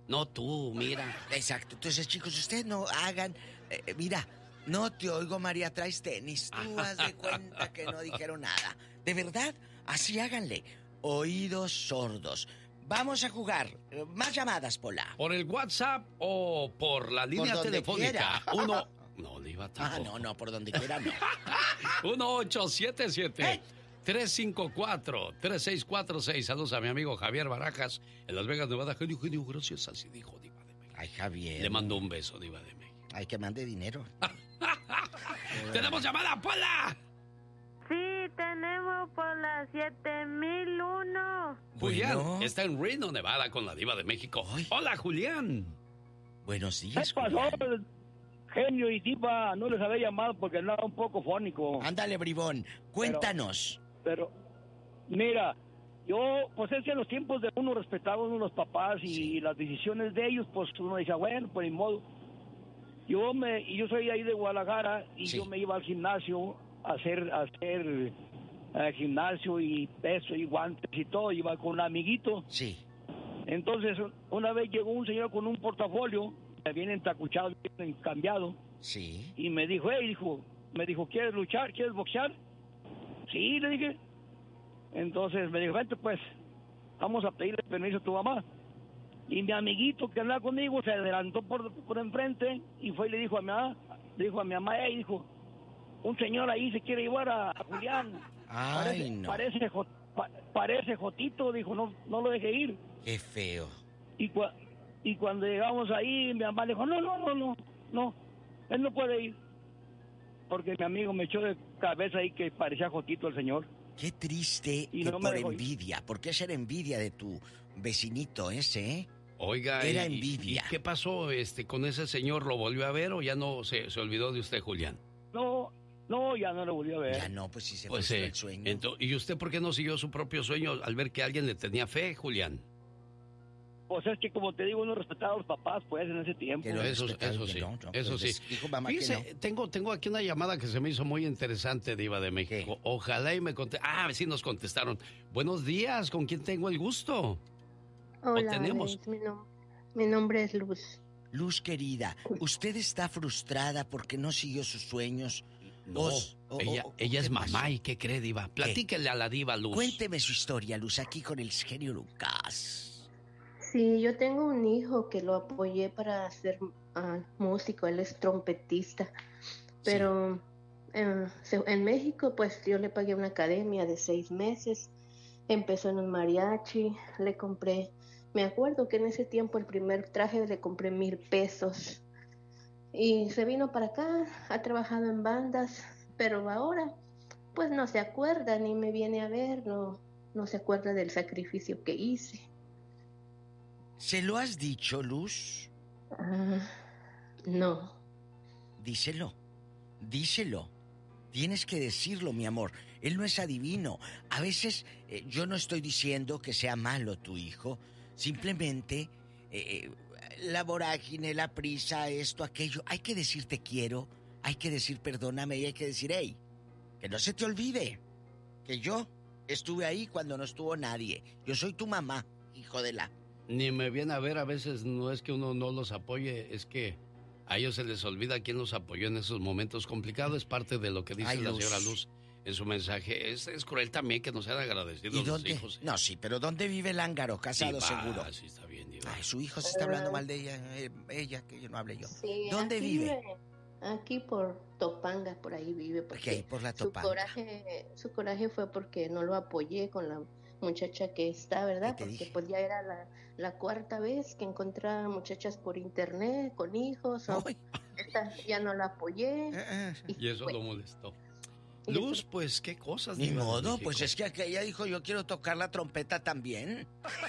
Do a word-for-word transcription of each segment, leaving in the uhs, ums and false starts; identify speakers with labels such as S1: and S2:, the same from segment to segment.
S1: No tú, mira.
S2: Exacto. Entonces, chicos, ustedes no hagan... Eh, mira, no te oigo, María, traes tenis. Tú haz de cuenta que no dijeron nada. De verdad, así háganle. Oídos sordos. Vamos a jugar. Más llamadas, Pola.
S1: ¿Por el WhatsApp o por la línea
S2: por
S1: telefónica? Uno... No, Diva, tampoco.
S2: Ah, no, no, por donde quiera no.
S1: uno ocho siete siete tres cinco cuatro tres seis cuatro seis. Saludos a mi amigo Javier Barajas en Las Vegas, Nevada. Genio, genio, gracias. Así dijo Diva de México.
S2: Ay, Javier.
S1: Le mando un beso, Diva de México.
S2: Ay, que mande dinero.
S1: ¡Tenemos llamada, Pola!
S3: Sí, tenemos por la siete mil uno.
S1: Julián
S2: Bueno.
S1: está en Reno, Nevada, con la Diva de México. Ay. Hola, Julián.
S2: Buenos días,
S4: ¿Qué pasó,
S2: Julián.
S4: genio y Diva? No les había llamado porque andaba un poco fónico.
S2: Ándale, bribón. Cuéntanos.
S4: Pero, mira, yo, pues es que en los tiempos de uno respetaba uno los papás y
S2: Sí.
S4: las decisiones de ellos, pues uno decía, bueno, pues ni modo. Yo me, y yo soy ahí de Guadalajara y
S2: Sí.
S4: yo me iba al gimnasio a hacer, a hacer eh, gimnasio y peso y guantes y todo, iba con un amiguito.
S2: Sí.
S4: Entonces, una vez llegó un señor con un portafolio, bien entacuchado, bien cambiado,
S2: Sí.
S4: y me dijo, hey, dijo, me dijo, ¿quieres luchar? ¿Quieres boxear? Sí, le dije. Entonces me dijo, vente pues, vamos a pedirle permiso a tu mamá. Y mi amiguito que andaba conmigo se adelantó por, por enfrente y fue y le dijo a mi mamá, le dijo a mi mamá, hey, dijo, un señor ahí se quiere llevar a, a Julián.
S2: Ay,
S4: parece,
S2: no.
S4: Parece, jo- pa- parece Jotito, dijo, no, no lo deje ir.
S2: Qué feo.
S4: Y, cua- y cuando llegamos ahí, mi mamá le dijo, no, no, no, no, no, él no puede ir. Porque mi amigo me echó de cabeza ahí que parecía Jotito el señor.
S2: Qué triste
S4: Y
S2: que
S4: no me
S2: por
S4: dejó ir.
S2: envidia. ¿Por qué ser envidia de tu vecinito ese, eh?
S1: Oiga,
S2: Era
S1: y-
S2: envidia.
S1: ¿y qué pasó este, con ese señor? ¿Lo volvió a ver o ya no se, se olvidó de usted, Julián?
S4: No, no, ya no lo volví a ver.
S2: Ya no, pues sí se
S1: Pues,
S2: frustró
S1: eh,
S2: el sueño.
S1: ento- ¿y usted por qué no siguió su propio sueño al ver que alguien le tenía fe, Julián?
S4: Pues es que como te digo, uno respetaba a los papás, pues, en ese tiempo.
S2: Que lo
S1: Eso,
S2: respetaron,
S1: eso
S2: que
S1: sí,
S2: no, no,
S1: eso
S2: pues,
S1: sí.
S2: dijo mamá que
S1: Fíjese,
S2: no.
S1: tengo, tengo aquí una llamada que se me hizo muy interesante, Diva de México.
S2: ¿Qué?
S1: Ojalá y me conté. Ah, sí nos contestaron. Buenos días, ¿con quién tengo el gusto?
S5: Hola,
S1: tenemos?
S5: Alex, mi, nom- mi nombre es Luz.
S2: Luz querida, ¿usted está frustrada porque no siguió sus sueños?
S1: No,
S2: O- o-
S1: ella,
S2: o-
S1: ella
S2: ¿qué
S1: es mamá
S2: pasó?
S1: y ¿qué cree, Diva? Platíquele a la Diva, Luz.
S2: Cuénteme su historia, Luz, aquí con el genio Lucas.
S5: Sí, yo tengo un hijo que lo apoyé para ser ah, músico, él es trompetista, pero eh, se- en México pues yo le pagué una academia de seis meses, empezó en un mariachi, le compré, me acuerdo que en ese tiempo el primer traje le compré mil pesos y se vino para acá, ha trabajado en bandas, pero ahora pues no se acuerda ni me viene a ver, no, no se acuerda del sacrificio que hice.
S2: ¿Se lo has dicho, Luz?
S5: Ah, no.
S2: Díselo, díselo. Tienes que decirlo, mi amor. Él no es adivino. A veces eh, yo no estoy diciendo que sea malo tu hijo. Simplemente eh, la vorágine, la prisa, esto, aquello. Hay que decir te quiero, hay que decir perdóname y hay que decir, hey, que no se te olvide que yo estuve ahí cuando no estuvo nadie. Yo soy tu mamá, hijo de la...
S1: Ni me viene a ver, a veces no es que uno no los apoye, es que a ellos se les olvida quién los apoyó en esos momentos complicados. Es parte de lo que dice
S2: Ay,
S1: la
S2: Luz.
S1: señora Luz en su mensaje. Es, es cruel también que no sean agradecidos
S2: ¿Y
S1: los
S2: dónde?
S1: hijos. ¿eh?
S2: No, sí, pero ¿dónde vive el ángaro? Casado,
S1: Sí, va,
S2: seguro.
S1: sí, está bien, Diva.
S2: Ay, su hijo se está hablando mal de ella, eh, ella, que yo no hable yo.
S5: Sí,
S2: ¿Dónde
S5: aquí
S2: vive?
S5: Aquí por Topanga, por ahí vive. Porque
S2: Ok, por la
S5: su
S2: Topanga.
S5: coraje, su coraje fue porque no lo apoyé con la muchacha que está, ¿verdad?
S2: ¿Qué te
S5: Porque
S2: dije?
S5: pues ya era la, la cuarta vez que encontraba muchachas por internet con hijos. O
S2: Ay.
S5: esta ya no la apoyé.
S2: Eh, eh.
S1: Y eso
S5: pues,
S1: lo molestó.
S5: y
S1: Luz,
S5: eso-
S1: pues qué cosas.
S2: Ni
S1: Diva de
S2: modo,
S1: México.
S2: pues es que aquella dijo yo quiero tocar la trompeta también.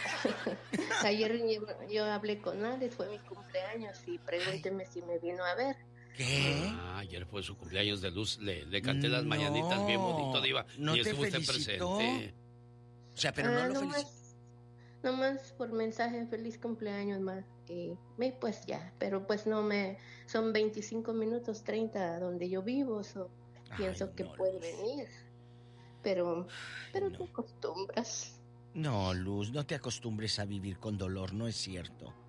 S5: Ayer yo, yo hablé con Alex, fue mi cumpleaños y pregúnteme si me vino a ver.
S2: ¿Qué?
S1: Ah, ayer fue su cumpleaños de Luz. Le, le canté las
S2: No,
S1: mañanitas bien bonito, Diva.
S2: ¿no
S1: y
S2: te
S1: estuvo usted
S2: felicitó?
S1: presente.
S2: O sea, pero no
S5: Ah,
S2: lo felicito.
S5: nomás, nomás por mensaje, feliz cumpleaños más. Y y pues ya, pero pues no me, son veinticinco minutos, treinta donde yo vivo, so,
S2: Ay,
S5: pienso que
S2: no,
S5: puede
S2: Luz.
S5: venir. Pero, pero
S2: no.
S5: te acostumbras.
S2: No, Luz, no te acostumbres a vivir con dolor, no es cierto.